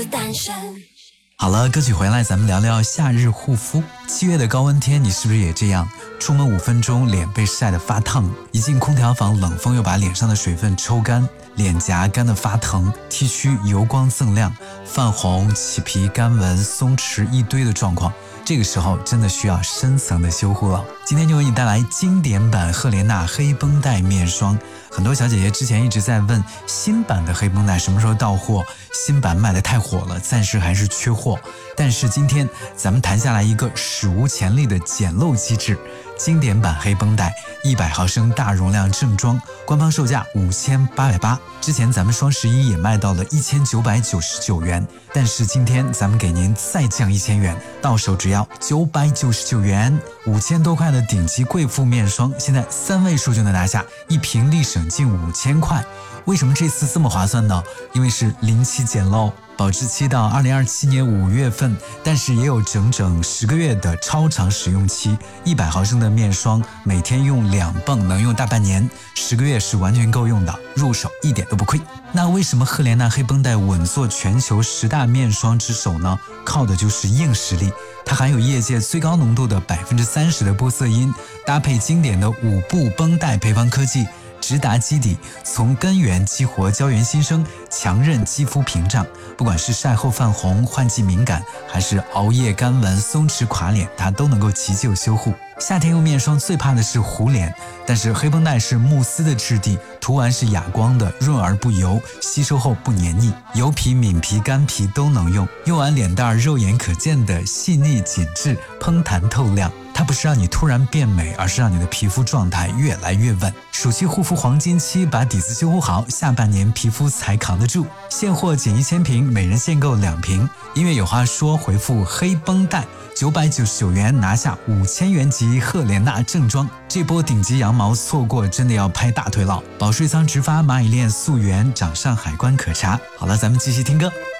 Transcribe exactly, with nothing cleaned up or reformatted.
好了，歌曲回来，咱们聊聊夏日护肤。七月的高温天，你是不是也这样？出门五分钟，脸被晒得发烫；一进空调房，冷风又把脸上的水分抽干，脸颊干得发疼，T 区油光锃亮，泛红、起皮、干纹、松弛一堆的状况。这个时候真的需要深层的修护了。今天就为你带来经典版赫莲娜黑绷带面霜。很多小姐姐之前一直在问新版的黑绷带什么时候到货，新版卖得太火了，暂时还是缺货。但是今天咱们谈下来一个史无前例的捡漏机制，经典版黑绷带一百毫升大容量正装，官方售价五千八百八，之前咱们双十一也卖到了一千九百九十九元，但是今天咱们给您再降一千元，到手只要九百九十九元，五千多块的顶级贵妇面霜，现在三位数就能拿下，一瓶立省近五千块。为什么这次这么划算呢？因为是零期捡漏，保质期到二零二七年五月份，但是也有整整十个月的超长使用期。一百毫升的面霜，每天用两泵，能用大半年，十个月是完全够用的，入手一点都不亏。那为什么赫莲娜黑绷带稳坐全球十大面霜之首呢？靠的就是硬实力，它含有业界最高浓度的百分之三十的玻色因，搭配经典的五步绷带配方科技，直达基底，从根源激活胶原新生，强韧肌肤屏障。不管是晒后泛红、换季敏感，还是熬夜干纹、松弛垮脸，它都能够急救修护。夏天用面霜最怕的是糊脸，但是黑绷带是慕斯的质地，涂完是哑光的，润而不油，吸收后不黏腻，油皮、敏皮、干皮都能用。用完脸蛋肉眼可见的细腻紧致、嘭弹透亮。它不是让你突然变美，而是让你的皮肤状态越来越稳。暑期护肤黄金期，把底子修护好，下半年皮肤才扛得住。现货减一千瓶，每人限购两瓶。音乐有话说，回复黑绷带九百九十九元拿下五千元级赫莲娜正装。这波顶级羊毛错过真的要拍大腿了。保税仓直发，蚂蚁链溯源，掌上海关可查。好了，咱们继续听歌。